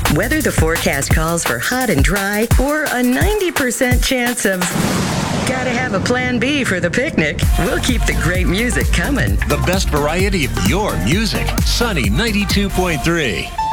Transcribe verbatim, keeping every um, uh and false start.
Whether the forecast calls for hot and dry or a ninety percent chance of gotta have a plan B for the picnic, we'll keep the great music coming. The best variety of your music. Sunny ninety-two point three.